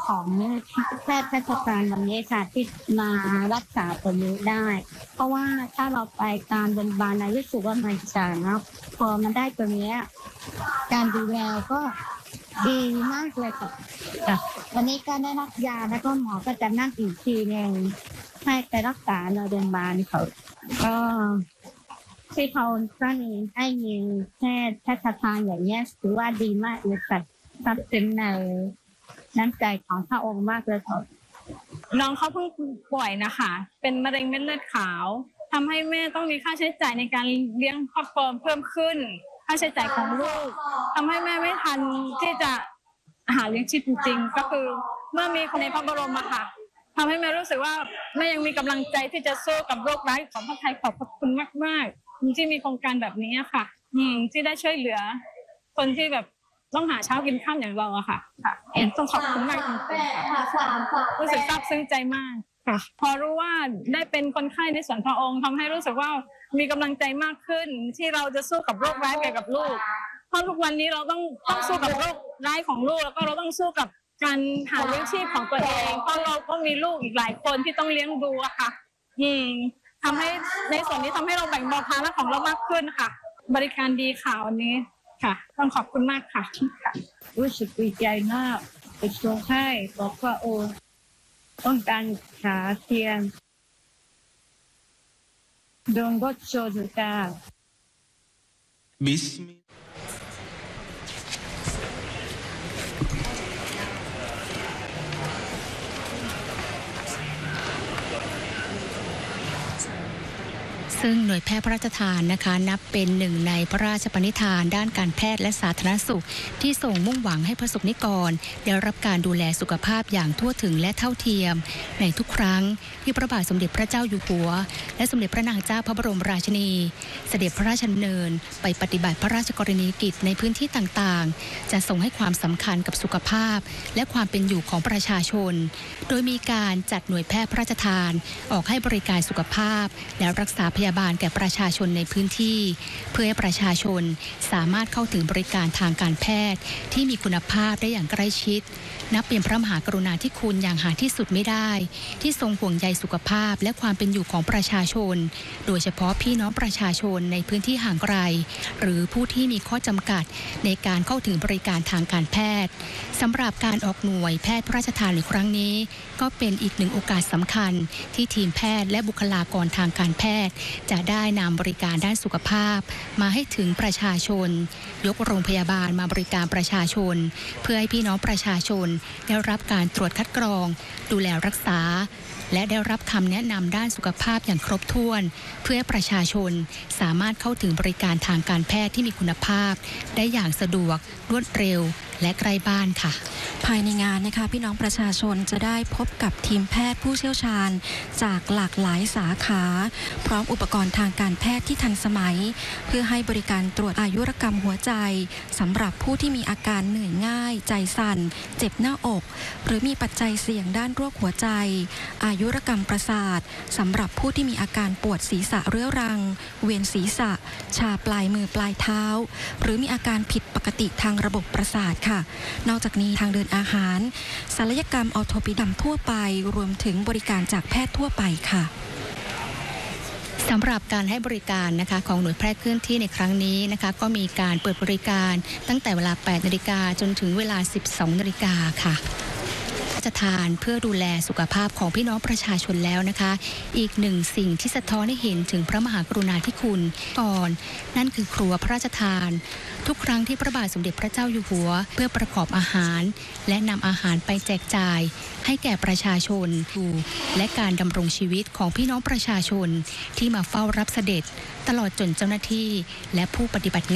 ของแพทย์แพทยการวันนี้ค่ะที่มารักษาตัวนี้ได้ เพราะว่าถ้าเราไปการโรงพยาบาลรู้สึกว่ามันจะนะพอมันได้ตัวนี้การดูแลก็ดีมากเลยค่ะวันนี้ก็ได้รับยาแล้วก็หมอก็จะนั่งอีกทีนึงให้ไปรักษาในโรงพยาบาลเขาก็ที่เขาก็มีให้มีแพทย์ทางอย่างนี้ถือว่าดีมากเลยค่ะซับซึ้งในน้ำใจของพระองค์มากเลยค่ะน้องเขาเพิ่งป่วยนะคะเป็นมะเร็งเม็ดเลือดขาวทำให้แม่ต้องมีค่าใช้จ่ายในการเลี้ยงครอบครัวเพิ่มขึ้นค่าใช้จ่ายของลูกทำให้แม่ไม่ทันที่จะหาเลี้ยงชีพจริงๆก็คือเมื่อมีคนในพระบรมอะค่ะทำให้แม่รู้สึกว่าแม่ยังมีกำลังใจที่จะสู้กับโรคร้ายของพระไทยขอบพระคุณมากๆที่มีโครงการแบบนี้ค่ะที่ได้ช่วยเหลือคนที่แบบต้องหาเช้ากินข้าวอย่างเราอะค่ะต้องขอบคุณมากจริงๆค่ะรู้สึกซาบซึ้งใจมากค่ะพอรู้ว่าได้เป็นคนไข้ในส่วนพระองค์ทำให้รู้สึกว่ามีกำลังใจมากขึ้นที่เราจะสู้กับโรคร้ายเกี่ยวกับลูกเพราะทุกวันนี้เราต้องสู้กับโรคร้ายของลูกแล้วก็เราต้องสู้กับการหาเลี้ยงชีพของตัวเองเพราะเราก็มีลูกอีกหลายคนที่ต้องเลี้ยงดูอะค่ะทำให้ในส่วนนี้ทำให้เราแบ่งเบาภาระของเรามากขึ้นค่ะบริการดีค่ะวันนี้ค่ะต้องขอบคุณมากค่ะรู้สึกดีใจมากไปชมให้บอกว่าโอ้ต้องการขาเทียมโดนรถชนกันบิสมิซึ่งหน่วยแพทย์พระราชทานนะคะนับเป็นหนึ่งในพระราชปณิธานด้านการแพทย์และสาธารณสุขที่ทรงมุ่งหวังให้ประสบนิกรได้รับการดูแลสุขภาพอย่างทั่วถึงและเท่าเทียมในทุกครั้งที่พระบาทสมเด็จพระเจ้าอยู่หัวและสมเด็จพระนางเจ้าพระบรมราชินีเสด็จพระราชดำเนินไปปฏิบัติพระราชกรณียกิจในพื้นที่ต่างๆจะทรงให้ความสำคัญกับสุขภาพและความเป็นอยู่ของประชาชนโดยมีการจัดหน่วยแพทย์พระราชทานออกให้บริการสุขภาพและรักษาพยาบาลแก่ประชาชนในพื้นที่เพื่อให้ประชาชนสามารถเข้าถึงบริการทางการแพทย์ที่มีคุณภาพได้อย่างใกล้ชิดนับเป็นพระมหากรุณาธิคุณอย่างหาที่สุดไม่ได้ที่ทรงห่วงใยสุขภาพและความเป็นอยู่ของประชาชนโดยเฉพาะพี่น้องประชาชนในพื้นที่ห่างไกลหรือผู้ที่มีข้อจำกัดในการเข้าถึงบริการทางการแพทย์สำหรับการออกหน่วยแพทย์พระราชทานในครั้งนี้ก็เป็นอีกหนึ่งโอกาสสำคัญที่ทีมแพทย์และบุคลากรทางการแพทย์จะได้นำบริการด้านสุขภาพมาให้ถึงประชาชนยกโรงพยาบาลมาบริการประชาชนเพื่อให้พี่น้องประชาชนได้รับการตรวจคัดกรองดูแลรักษาและได้รับคำแนะนำด้านสุขภาพอย่างครบถ้วนเพื่อให้ประชาชนสามารถเข้าถึงบริการทางการแพทย์ที่มีคุณภาพได้อย่างสะดวกรวดเร็วและใกล้บ้านค่ะภายในงานนะคะพี่น้องประชาชนจะได้พบกับทีมแพทย์ผู้เชี่ยวชาญจากหลากหลายสาขาพร้อมอุปกรณ์ทางการแพทย์ที่ทันสมัยเพื่อให้บริการตรวจอายุรกรรมหัวใจสำหรับผู้ที่มีอาการเหนื่อยง่ายใจสั่นเจ็บหน้าอกหรือมีปัจจัยเสี่ยงด้านโรคหัวใจอายุรกรรมประสาทสำหรับผู้ที่มีอาการปวดศีรษะเรื้อรังเวียนศีรษะชาปลายมือปลายเท้าหรือมีอาการผิดปกติทางระบบประสาทค่ะนอกจากนี้ทางเดินอาหารศัลยกรรมออร์โทปิดำทั่วไปรวมถึงบริการจากแพทย์ทั่วไปค่ะสำหรับการให้บริการนะคะของหน่วยแพทย์เคลื่อนที่ในครั้งนี้นะคะก็มีการเปิดบริการตั้งแต่เวลา 8 นาฬิกาจนถึงเวลา 12 นาฬิกาค่ะจะทานเพื่อดูแลสุขภาพของพี่น้องประชาชนแล้วนะคะอีกหนึ่งสิ่งที่สะท้อนให้เห็นถึงพระมหากรุณาธิคุณก่อนนั่นคือครัวพระราชทานทุกครั้งที่พระบาทสมเด็จพระเจ้าอยู่หัวเพื่อประกอบอาหารและนำอาหารไปแจกจ่ายให้แก่ประชาชนและการดำรงชีวิตของพี่น้องประชาชนที่มาเฝ้ารับเสด็จตลอดจนเจ้าหน้าที่และผู้ปฏิบัติ